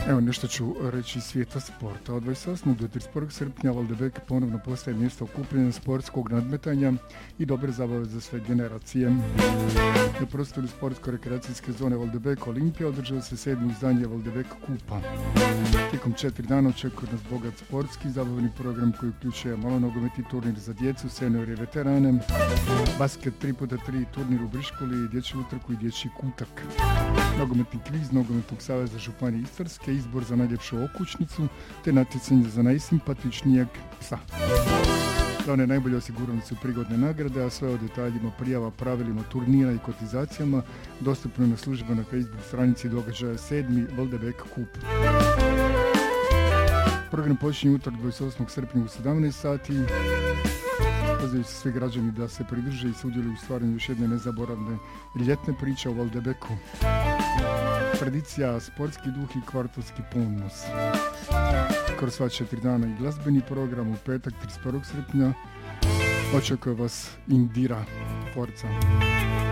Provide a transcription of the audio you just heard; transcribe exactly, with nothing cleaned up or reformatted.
Evo nešto ću reći iz svijeta sporta. Od dvadeset osmog do trideset prvog srpnja Valdebek ponovno postaje mjesto okupljanja sportskog nadmetanja i dobre zabave za sve generacije. Na prostoru sportsko-rekreacijske zone Valdebek Olimpija održava se sedmo izdanje Valdebek Kupa. Tijekom četiri dana očekuje nas bogat sportski zabavni program koji uključuje malonogometni turnir za djecu, seniore i veterane, basket tri puta tri turnir u Briškuli, dječju utrku i dječji kutak. Nogometni kviz Nogometnog saveza Županije Istarske, izbor za najljepšu okućnicu te natjecanje za najsimpatičnijeg psa. Za one najbolje osigurane su prigodne nagrade, a sve o detaljima, prijava, pravilima, turnira i kotizacijama dostupno je na službenoj Facebook stranici događaja sedmi Valdebek Kup. Program počinje utorak dvadeset osmog srpnja u sedamnaest sati. Pozivaju se svi građani da se pridruže i sudjeluju u stvaranju još jedne nezaboravne ljetne priče o Valdebeku. Tradicija, sportski duh i kvartovski ponos. Kroz sva četiri dana i glazbeni program u petak trideset prvog srpnja očekuje vas Indira Forca.